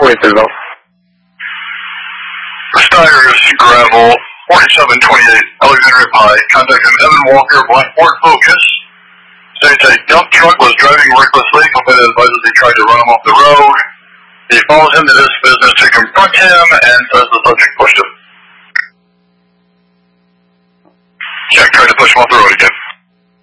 43 Steyer's Gravel, 4728 Alexandria Pike, contacting Evan Walker, Blackport Focus. States a dump truck was driving recklessly. Company advises he tried to run him off the road. He follows him to this business to confront him and says the subject pushed him. Check, tried to push him off the road again.